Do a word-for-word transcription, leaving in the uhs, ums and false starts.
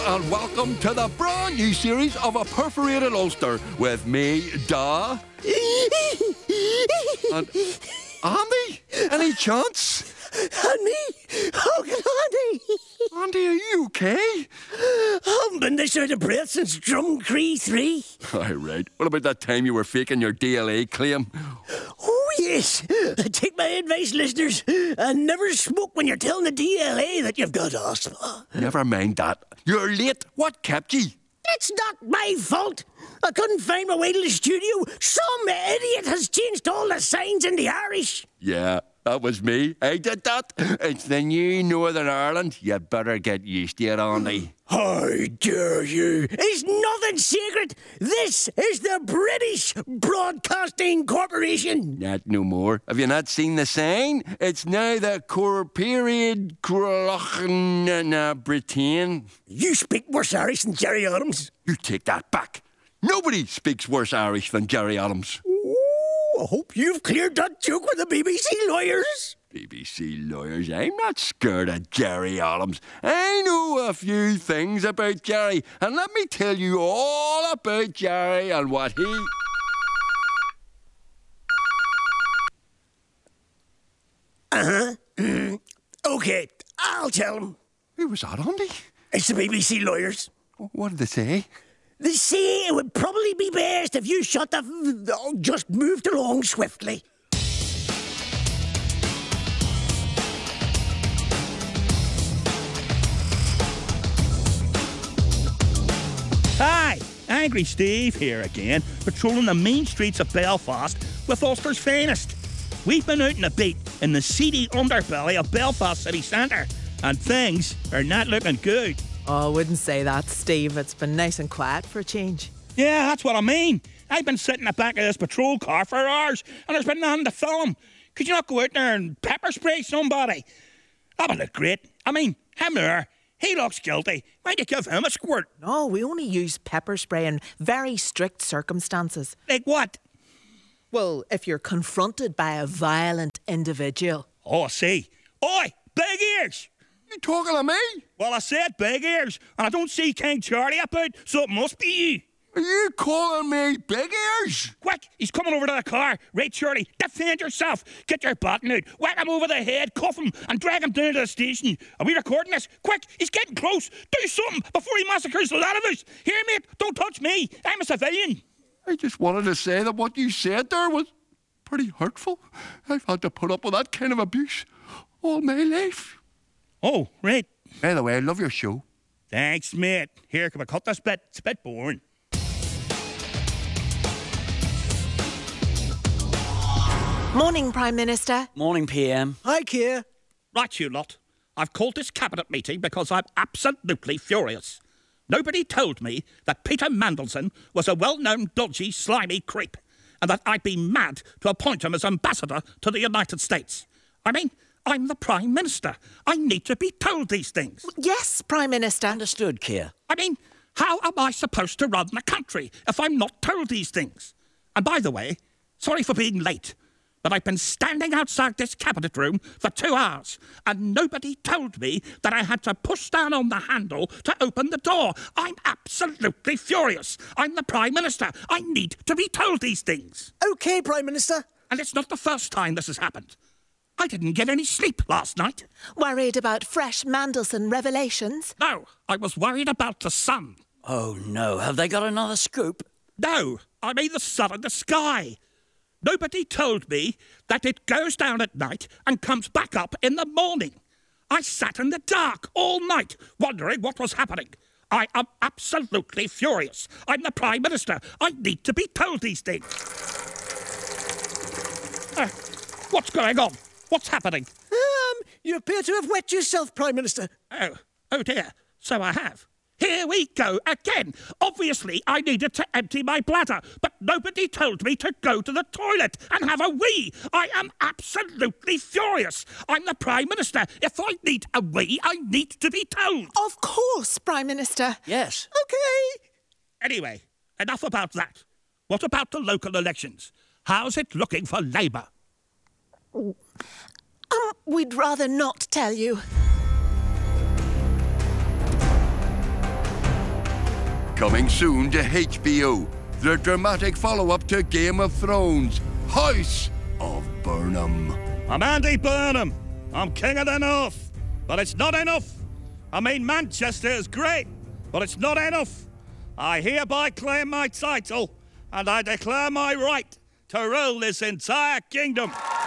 and welcome to the brand new series of A Perforated Ulster with me, Da. And Andy, any chance? And me, Hogan Andy. Andy, are you okay? I've been this out of breath since Drumcree three. Aye, right. What about that time you were faking your D L A claim? Oh, yes. Take my advice, listeners, and never smoke when you're telling the D L A that you've got asthma. Never mind that. You're late. What kept you? It's not my fault. I couldn't find my way to the studio. Some idiot has changed all the signs in the Irish. Yeah, that was me. I did that. It's the new Northern Ireland. You better get used to it, Andy. How dare you? It's nothing sacred. This is the British Broadcasting Corporation. Not no more. Have you not seen the sign? It's now the Corperiod Crolachna Britain. You speak worse Irish than Jerry Adams. You take that back. Nobody speaks worse Irish than Jerry Adams. Ooh, I hope you've cleared that joke with the B B C lawyers. B B C lawyers, I'm not scared of Jerry Adams. I know a few things about Jerry, and let me tell you all about Jerry and what he... Uh-huh. Mm. Okay, I'll tell him. Who was that, Andy? It's the B B C lawyers. What did they say? They say it would probably be best if you shut the... F- oh, just moved along swiftly. Hi, Angry Steve here again, patrolling the main streets of Belfast with Ulster's finest. We've been out and about in the seedy underbelly of Belfast city centre, and things are not looking good. Oh, I wouldn't say that, Steve. It's been nice and quiet for a change. Yeah, that's what I mean. I've been sitting in the back of this patrol car for hours, and there's been nothing to film. Could you not go out there and pepper spray somebody? That would look great. I mean, him there, he looks guilty. Why'd you give him a squirt? No, we only use pepper spray in very strict circumstances. Like what? Well, if you're confronted by a violent individual. Oh, I see. Oi, big ears! You talking to me? Well, I said big ears, and I don't see King Charlie about, so it must be you. Are you calling me big ears? Quick, he's coming over to the car. Right, Charlie, defend yourself. Get your baton out, whack him over the head, cuff him, and drag him down to the station. Are we recording this? Quick, he's getting close. Do something before he massacres the lot of us. Here, mate, don't touch me. I'm a civilian. I just wanted to say that what you said there was pretty hurtful. I've had to put up with that kind of abuse all my life. Oh, right. By the way, I love your show. Thanks, mate. Here, can we cut this bit? It's a bit boring. Morning, Prime Minister. Morning, P M. Hi, Keir. Right, you lot. I've called this cabinet meeting because I'm absolutely furious. Nobody told me that Peter Mandelson was a well-known dodgy, slimy creep, and that I'd be mad to appoint him as ambassador to the United States. I mean, I'm the Prime Minister. I need to be told these things. Yes, Prime Minister. Understood, Keir. I mean, how am I supposed to run the country if I'm not told these things? And by the way, sorry for being late, but I've been standing outside this cabinet room for two hours, and nobody told me that I had to push down on the handle to open the door. I'm absolutely furious. I'm the Prime Minister. I need to be told these things. Okay, Prime Minister. And it's not the first time this has happened. I didn't get any sleep last night. Worried about fresh Mandelson revelations? No, I was worried about the sun. Oh, no. Have they got another scoop? No, I mean the sun in the sky. Nobody told me that it goes down at night and comes back up in the morning. I sat in the dark all night, wondering what was happening. I am absolutely furious. I'm the Prime Minister. I need to be told these things. Uh, what's going on? What's happening? Um, you appear to have wet yourself, Prime Minister. Oh, oh dear. So I have. Here we go again. Obviously, I needed to empty my bladder, but nobody told me to go to the toilet and have a wee. I am absolutely furious. I'm the Prime Minister. If I need a wee, I need to be told. Of course, Prime Minister. Yes. Okay. Anyway, enough about that. What about the local elections? How's it looking for Labour? Um, we'd rather not tell you. Coming soon to H B O, the dramatic follow-up to Game of Thrones, House of Burnham. I'm Andy Burnham. I'm King of the North. But it's not enough. I mean, Manchester is great, but it's not enough. I hereby claim my title, and I declare my right to rule this entire kingdom.